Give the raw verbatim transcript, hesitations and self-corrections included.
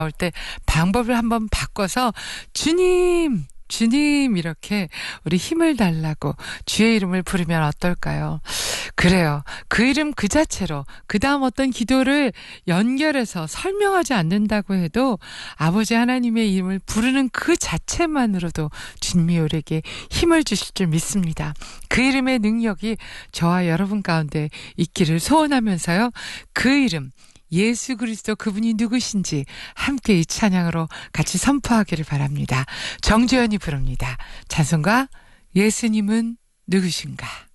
나올 때 방법을 한번 바꿔서 주님, 주님 이렇게 우리 힘을 달라고 주의 이름을 부르면 어떨까요? 그래요. 그 이름 그 자체로 그 다음 어떤 기도를 연결해서 설명하지 않는다고 해도 아버지 하나님의 이름을 부르는 그 자체만으로도 주님이 우리에게 힘을 주실 줄 믿습니다. 그 이름의 능력이 저와 여러분 가운데 있기를 소원하면서요. 그 이름 예수 그리스도 그분이 누구신지 함께 이 찬양으로 같이 선포하기를 바랍니다. 정주현이 부릅니다. 찬송가 예수님은 누구신가?